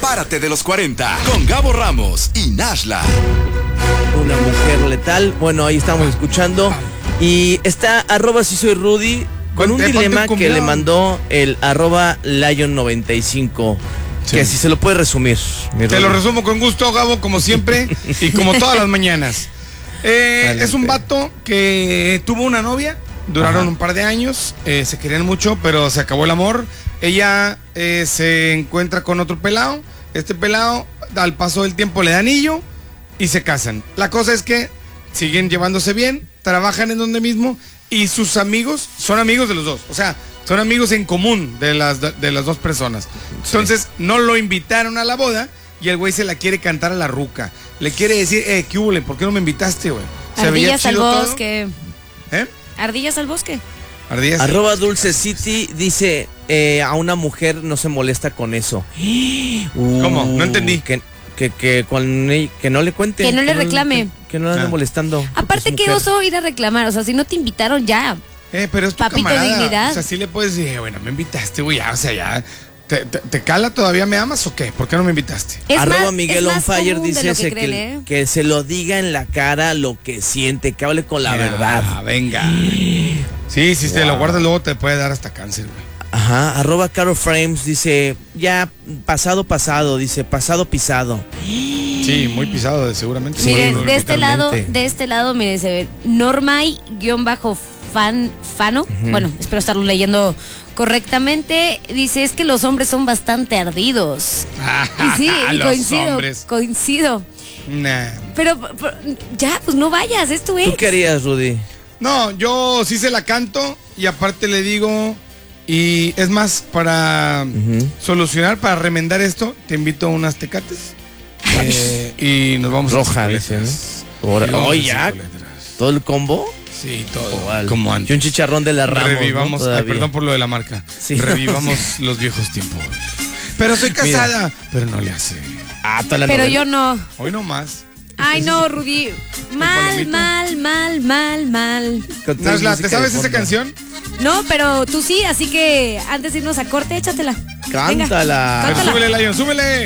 Párate de los 40 con Gabo Ramos y Nashla. Una mujer letal. Bueno, ahí estamos escuchando. Y está @si soy Rudy con un dilema que le mandó el @Lion95. Sí. Que así se lo puede resumir. Te lo resumo con gusto, Gabo, como siempre y como todas las mañanas. Es un vato que tuvo una novia, duraron un par de años, se querían mucho, pero se acabó el amor. Ella se encuentra con otro pelado. Este pelado, al paso del tiempo, le da anillo y se casan. La cosa es que siguen llevándose bien, trabajan en donde mismo y sus amigos son amigos de los dos. O sea, son amigos en común de las dos personas. Entonces, no lo invitaron a la boda y el güey se la quiere cantar a la ruca. Le quiere decir, ¿qué hubo? ¿Por qué no me invitaste, güey? Ardillas al bosque. ¿Eh? Ardillas al bosque. Ardillas. @DulceCity dice, a una mujer no se molesta con eso. ¿Cómo? No entendí. Que no le cuente. Que no le reclame. Que no la ande molestando. Aparte, qué oso ir a reclamar. O sea, si no te invitaron, ya. Pero es tu Papito, camarada. dignidad. O sea, sí le puedes decir, bueno, me invitaste, güey, ya, o sea, ya. ¿Te cala? ¿Todavía me amas o qué? ¿Por qué no me invitaste? Miguel on Fire dice que se lo diga en la cara lo que siente, que hable con la verdad. Venga. Sí, si te lo guardas luego te puede dar hasta cáncer, güey. Ajá, @CaroFrames dice, ya pasado, dice, pasado pisado. Sí, muy pisado, seguramente. Miren, de este lado, miren, se ve Normay_Fano. Bueno, espero estarlo leyendo correctamente. Dice, es que los hombres son bastante ardidos. Y sí, coincido. Nah. Pero ya, pues no vayas, es tu ex. ¿Tú qué harías, Rudy? No, yo sí se la canto y aparte le digo, y es más, para solucionar, para remendar esto, te invito a unas tecates y nos vamos Roja, a dicen. Ya, ¿todo el combo? Sí, todo. Como antes. Y un chicharrón de la Ramos. Revivamos, perdón por lo de la marca. Sí. Revivamos los viejos tiempos. Pero soy casada. Pero no le hace. Pero yo no. Hoy no más. Ay, no, Rudy. Mal. Nashla, ¿te sabes esa canción? No, pero tú sí, así que antes de irnos a corte, échatela. Cántala. Súbele, Lion, súbele.